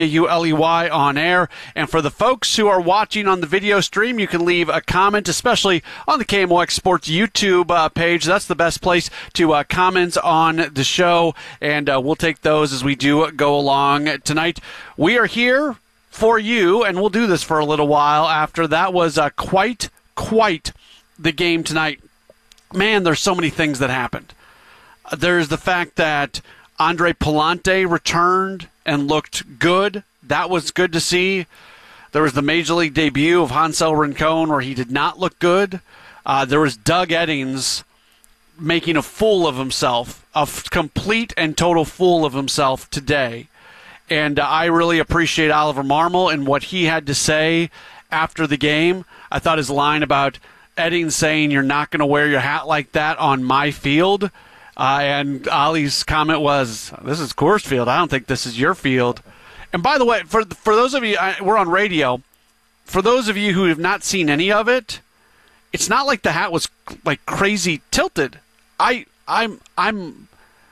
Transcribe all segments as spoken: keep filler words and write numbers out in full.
U L E Y on air. And for the folks who are watching on the video stream, you can leave a comment, especially on the K M O X Sports YouTube uh, page. That's the best place to uh, comment on the show, and uh, we'll take those as we do go along tonight. We are here for you, and we'll do this for a little while after. That was uh, quite, quite the game tonight. Man, there's so many things that happened. There's the fact that Andre Pallante returned and looked good. That was good to see. There was the Major League debut of Hansel Rincon where he did not look good. Uh, there was Doug Eddings making a fool of himself, a f- complete and total fool of himself today. And uh, I really appreciate Oliver Marmol and what he had to say after the game. I thought his line about Eddings saying, "You're not going to wear your hat like that on my field." Uh, and Ollie's comment was, "This is Coors Field. I don't think this is your field." And by the way, for for those of you, I, we're on radio. For those of you who have not seen any of it, it's not like the hat was like crazy tilted. I I'm I'm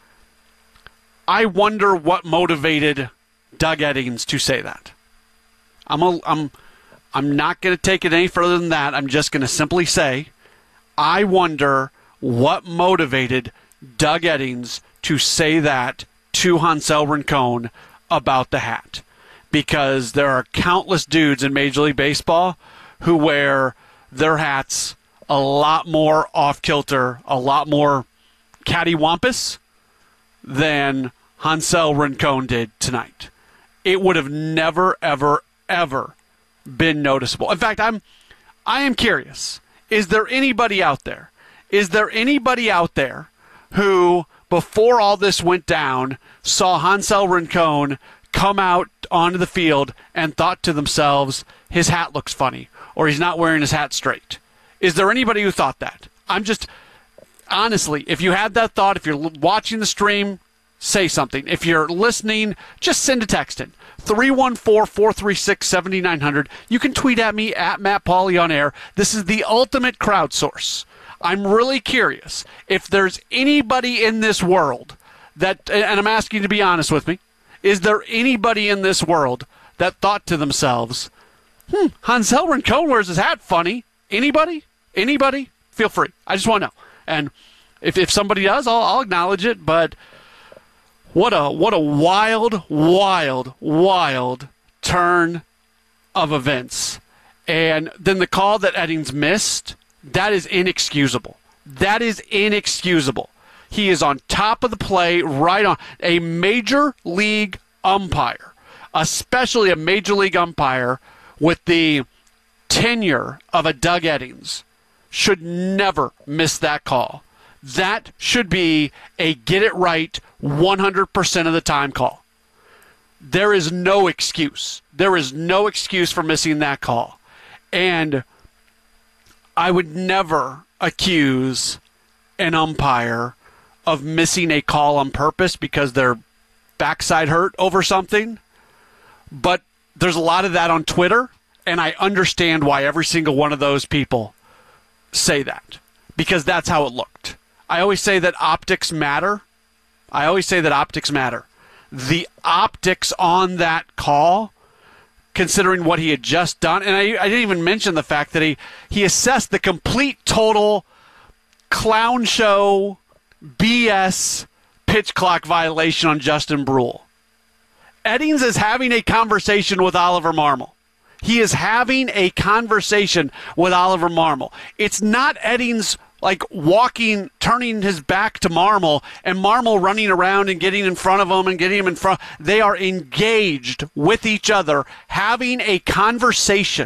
I wonder what motivated Doug Eddings to say that. I'm a, I'm I'm not going to take it any further than that. I'm just going to simply say, I wonder what motivated Doug Eddings to say that to Hansel Rincon about the hat. Because there are countless dudes in Major League Baseball who wear their hats a lot more off-kilter, a lot more cattywampus than Hansel Rincon did tonight. It would have never, ever, ever been noticeable. In fact, I'm I am curious. Is there anybody out there? Is there anybody out there who, before all this went down, saw Hansel Rincon come out onto the field and thought to themselves, his hat looks funny, or he's not wearing his hat straight? Is there anybody who thought that? I'm just, honestly, if you had that thought, if you're watching the stream, say something. If you're listening, just send a text in. three one four, four three six, seven nine zero zero. You can tweet at me, at Matt Pauley on air. This is the ultimate crowdsource. I'm really curious if there's anybody in this world that, and I'm asking you to be honest with me, is there anybody in this world that thought to themselves, hmm, Hansel Rincon wears his hat funny? Anybody? Anybody? Feel free. I just want to know. And if, if somebody does, I'll, I'll acknowledge it, but what a what a wild, wild, wild turn of events. And then the call that Eddings missed, that is inexcusable. That is inexcusable. He is on top of the play, right on. A major league umpire, especially a major league umpire with the tenure of a Doug Eddings, should never miss that call. That should be a get it right one hundred percent of the time call. There is no excuse. There is no excuse for missing that call. And I would never accuse an umpire of missing a call on purpose because their backside hurt over something. But there's a lot of that on Twitter, and I understand why every single one of those people say that, because that's how it looked. I always say that optics matter. I always say that optics matter. The optics on that call, considering what he had just done, and I, I didn't even mention the fact that he, he assessed the complete, total clown show, B S, pitch clock violation on Justin Brule. Eddings is having a conversation with Oliver Marmol. He is having a conversation with Oliver Marmol. It's not Eddings like walking, turning his back to Marmol, and Marmol running around and getting in front of him and getting him in front. They are engaged with each other, having a conversation.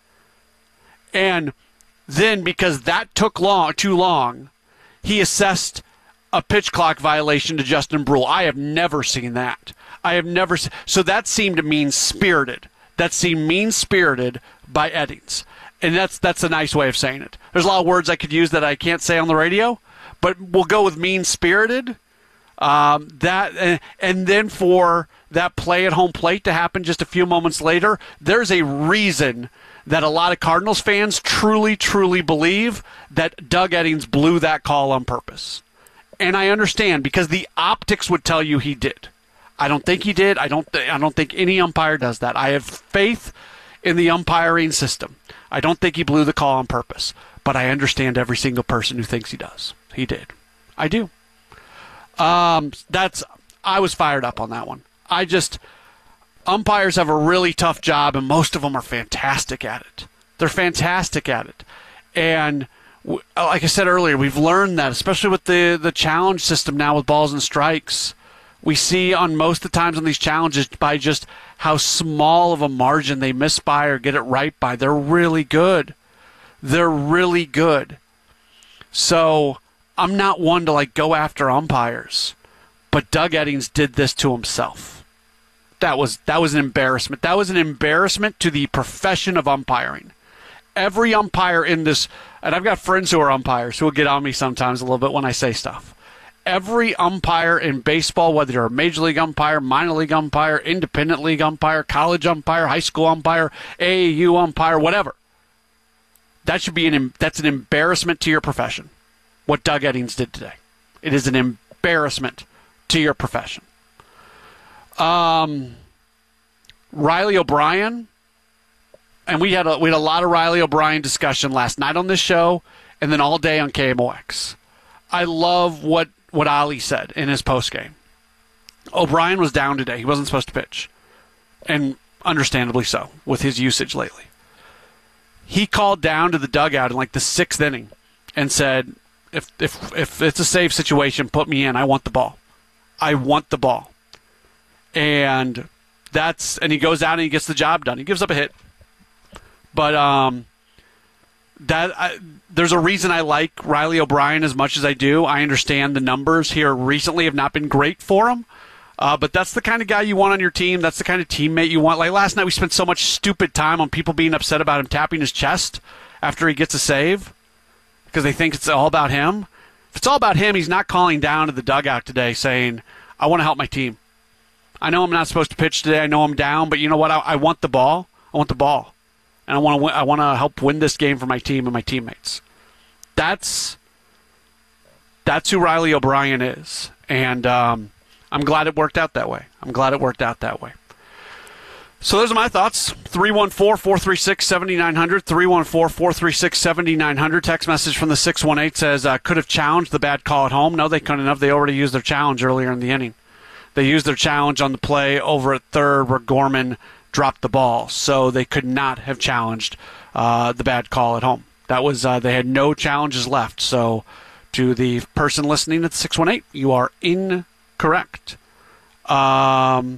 And then, because that took long, too long, he assessed a pitch clock violation to Justin Brule. I have never seen that. I have never seen. So that seemed mean-spirited. That seemed mean-spirited by Eddings. And that's that's a nice way of saying it. There's a lot of words I could use that I can't say on the radio, but we'll go with mean-spirited. Um, that and, and then for that play at home plate to happen just a few moments later, there's a reason that a lot of Cardinals fans truly, truly believe that Doug Eddings blew that call on purpose. And I understand, because the optics would tell you he did. I don't think he did. I don't. Th- I don't think any umpire does that. I have faith in the umpiring system. I don't think he blew the call on purpose, but I understand every single person who thinks he does. He did. I do. Um, that's. I was fired up on that one. I just. Umpires have a really tough job, and most of them are fantastic at it. They're fantastic at it, and w- like I said earlier, we've learned that, especially with the the challenge system now with balls and strikes. We see on most of the times on these challenges by just how small of a margin they miss by or get it right by. They're really good. They're really good. So I'm not one to like go after umpires, but Doug Eddings did this to himself. That was that was an embarrassment. That was an embarrassment to the profession of umpiring. Every umpire in this, and I've got friends who are umpires who will get on me sometimes a little bit when I say stuff. Every umpire in baseball, whether you're a major league umpire, minor league umpire, independent league umpire, college umpire, high school umpire, A A U umpire, whatever, that should be an that's an embarrassment to your profession. What Doug Eddings did today, it is an embarrassment to your profession. Um, Riley O'Brien, and we had a we had a lot of Riley O'Brien discussion last night on this show, and then all day on K M O X. I love what. what Ali said in his postgame. O'Brien was down today. He wasn't supposed to pitch. And understandably so, with his usage lately. He called down to the dugout in like the sixth inning and said, if if if it's a safe situation, put me in. I want the ball. I want the ball. And that's and he goes out and he gets the job done. He gives up a hit. But um That I, there's a reason I like Riley O'Brien as much as I do. I understand the numbers here recently have not been great for him, uh, but that's the kind of guy you want on your team. That's the kind of teammate you want. Like last night, we spent so much stupid time on people being upset about him tapping his chest after he gets a save because they think it's all about him. If it's all about him, he's not calling down to the dugout today saying, I want to help my team. I know I'm not supposed to pitch today. I know I'm down, but you know what? I, I want the ball. I want the ball. And I want to win, I want to help win this game for my team and my teammates. That's that's who Riley O'Brien is, and um, I'm glad it worked out that way. I'm glad it worked out that way. So those are my thoughts. three one four, four three six, seven nine zero zero, three one four, four three six, seven nine zero zero. Text message from the six one eight says, uh, could have challenged the bad call at home. No, they couldn't have. They already used their challenge earlier in the inning. They used their challenge on the play over at third where Gorman dropped the ball, so they could not have challenged uh, the bad call at home. That was uh, they had no challenges left. So, to the person listening at the six one eight, you are incorrect. Um,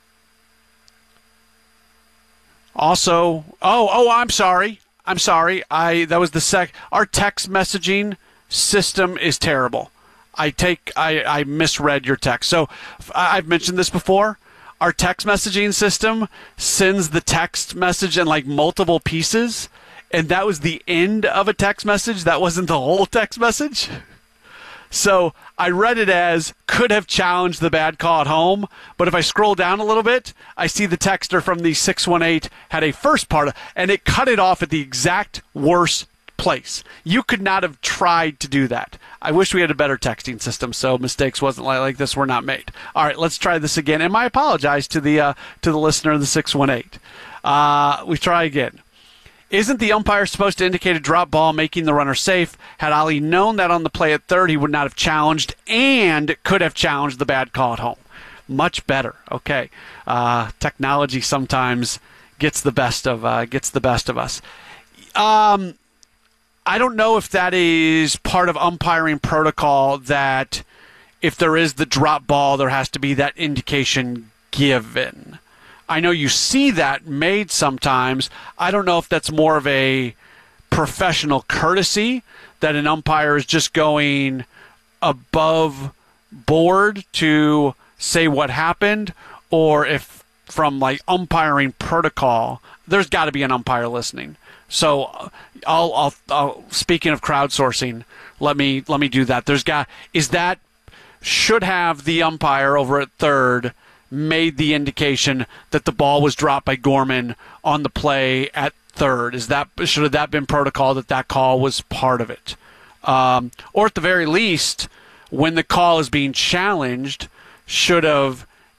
also, oh, oh, I'm sorry, I'm sorry. I that was the sec. Our text messaging system is terrible. I take I, I misread your text. So I've mentioned this before. Our text messaging system sends the text message in like multiple pieces, and that was the end of a text message. That wasn't the whole text message. So I read it as could have challenged the bad call at home, but if I scroll down a little bit, I see the texter from the six one eight had a first part, of, and it cut it off at the exact worst place. You could not have tried to do that. I wish we had a better texting system so mistakes wasn't like, like this were not made. All right, let's try this again. And I apologize to the uh, to the listener of the six one eight. Uh, we try again. Isn't the umpire supposed to indicate a drop ball making the runner safe? Had Ali known that on the play at third, he would not have challenged and could have challenged the bad call at home. Much better. Okay. Uh, technology sometimes gets the best of uh, gets the best of us. Um. I don't know if that is part of umpiring protocol that if there is the drop ball, there has to be that indication given. I know you see that made sometimes. I don't know if that's more of a professional courtesy that an umpire is just going above board to say what happened, or if from like umpiring protocol, there's got to be an umpire listening. So, I'll, I'll, I'll, speaking of crowdsourcing, let me let me do that. There's got is that should have the umpire over at third made the indication that the ball was dropped by Gorman on the play at third. Is that should have that been protocol that that call was part of it, um, or at the very least, when the call is being challenged, should have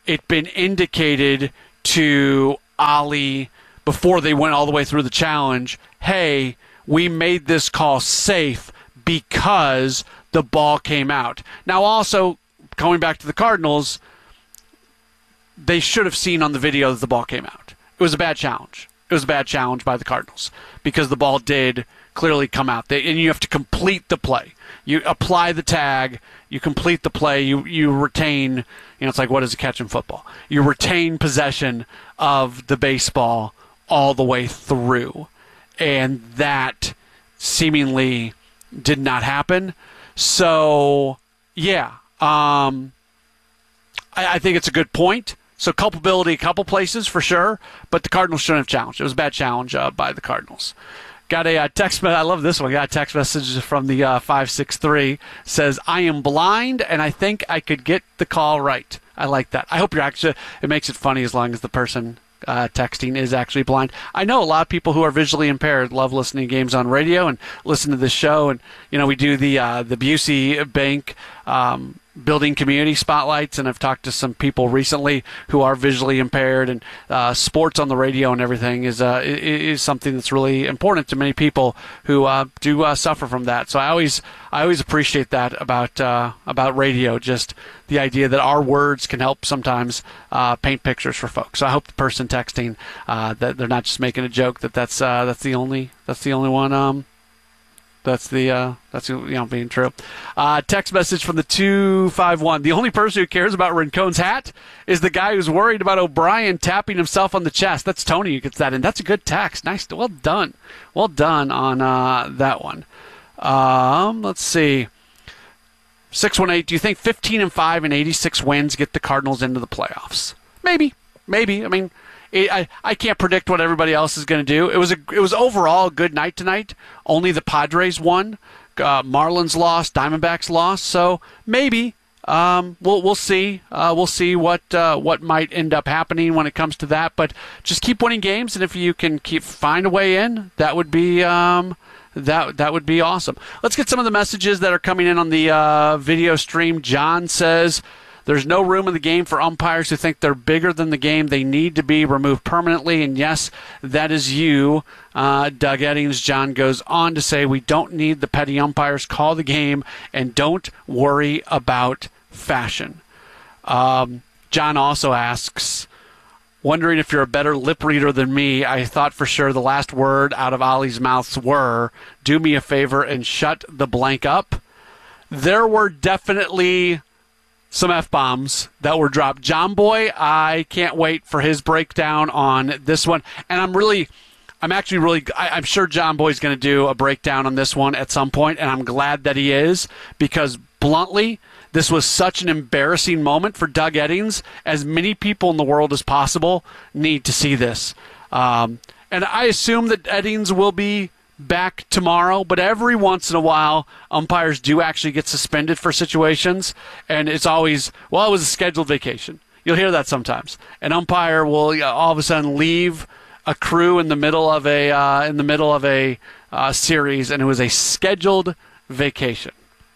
it been indicated to Ollie before they went all the way through the challenge, hey, we made this call safe because the ball came out. Now also, going back to the Cardinals, they should have seen on the video that the ball came out. It was a bad challenge. It was a bad challenge by the Cardinals because the ball did clearly come out. They, and you have to complete the play. You apply the tag, you complete the play, you, you retain, you know, it's like what is a catch in football? You retain possession of the baseball all the way through. And that seemingly did not happen. So, yeah, um, I, I think it's a good point. So culpability a couple places for sure, but the Cardinals shouldn't have challenged. It was a bad challenge uh, by the Cardinals. Got a uh, text message. I love this one. Got a text message from the uh, five six three. Says, I am blind, and I think I could get the call right. I like that. I hope you're actually, it makes it funny as long as the person uh, texting is actually blind. I know a lot of people who are visually impaired love listening to games on radio and listen to this show. And, you know, we do the, uh, the Busey Bank um building community spotlights, and I've talked to some people recently who are visually impaired, and uh, sports on the radio and everything is uh, is something that's really important to many people who uh, do uh, suffer from that. So I always I always appreciate that about uh, about radio, just the idea that our words can help sometimes uh, paint pictures for folks. So I hope the person texting uh, that they're not just making a joke, that that's uh, that's the only that's the only one. Um, That's the uh, that's you know being true. Uh, text message from the two five one. The only person who cares about Rincon's hat is the guy who's worried about O'Brien tapping himself on the chest. That's Tony who gets that in. That's a good text. Nice, well done, well done on uh, that one. Um, let's see. six one eight. Do you think fifteen and five and eighty-six wins get the Cardinals into the playoffs? Maybe, maybe. I mean. It, I, I can't predict what everybody else is going to do. It was a it was overall a good night tonight. Only the Padres won. Uh, Marlins lost. Diamondbacks lost. So maybe um, we'll we'll see. Uh, we'll see what uh, what might end up happening when it comes to that. But just keep winning games, and if you can keep find a way in, that would be um, that that would be awesome. Let's get some of the messages that are coming in on the uh, video stream. John says, there's no room in the game for umpires who think they're bigger than the game. They need to be removed permanently. And yes, that is you, uh, Doug Eddings. John goes on to say, we don't need the petty umpires. Call the game and don't worry about fashion. Um, John also asks, wondering if you're a better lip reader than me. I thought for sure the last word out of Ollie's mouths were, do me a favor and shut the blank up. There were definitely some F-bombs that were dropped. John Boy, I can't wait for his breakdown on this one. And I'm really, I'm actually really, I, I'm sure John Boy's going to do a breakdown on this one at some point, and I'm glad that he is, because bluntly, this was such an embarrassing moment for Doug Eddings. As many people in the world as possible need to see this. Um, and I assume that Eddings will be back tomorrow, but every once in a while, umpires do actually get suspended for situations, and it's always, well, it was a scheduled vacation. You'll hear that sometimes. An umpire will all of a sudden leave a crew in the middle of a uh, in the middle of a uh, series, and it was a scheduled vacation.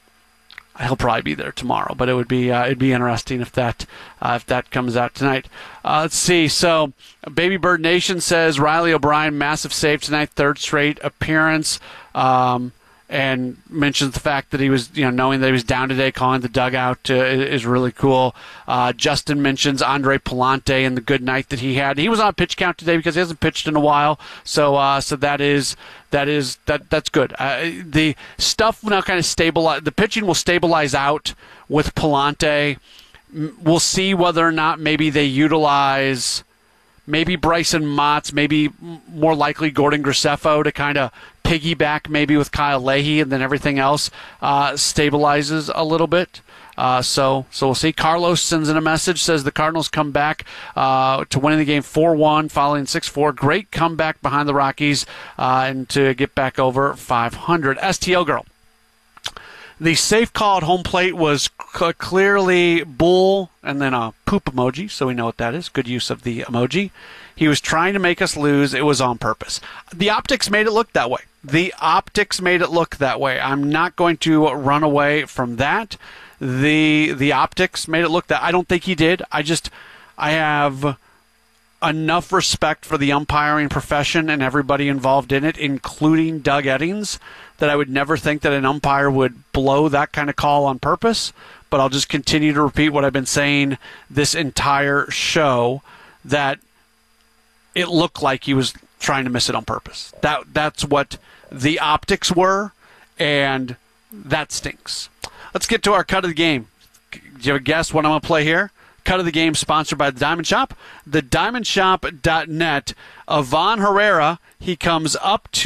He'll probably be there tomorrow, but it would be uh, it'd be interesting if that uh, if that comes out tonight. Uh, let's see. So, Baby Bird Nation says Riley O'Brien, massive save tonight, third straight appearance, um, and mentions the fact that he was, you know, knowing that he was down today, calling the dugout uh, is really cool. Uh, Justin mentions Andre Palante and the good night that he had. He was on a pitch count today because he hasn't pitched in a while, so uh, so that is. That is that that's good. Uh, the stuff will now kind of stabilize. The pitching will stabilize out with Palante. We'll see whether or not maybe they utilize maybe Bryson Motts, maybe more likely Gordon Graceffo to kind of piggyback maybe with Kyle Leahy, and then everything else uh, stabilizes a little bit. Uh, so so we'll see. Carlos sends in a message, says the Cardinals come back uh, to winning the game four one following six four. Great comeback behind the Rockies uh, and to get back over five hundred. S T L Girl. The safe call at home plate was c- clearly bull and then a poop emoji, so we know what that is. Good use of the emoji. He was trying to make us lose. It was on purpose. The optics made it look that way. The optics made it look that way. I'm not going to run away from that. The the optics made it look that. I don't think he did. I just I have enough respect for the umpiring profession and everybody involved in it, including Doug Eddings, that I would never think that an umpire would blow that kind of call on purpose. But I'll just continue to repeat what I've been saying this entire show, that it looked like he was trying to miss it on purpose. That That's what the optics were, and that stinks. Let's get to our cut of the game. Do you have a guess what I'm going to play here? Cut of the game sponsored by the Diamond Shop. The diamond shop dot net. Ivan Herrera, he comes up to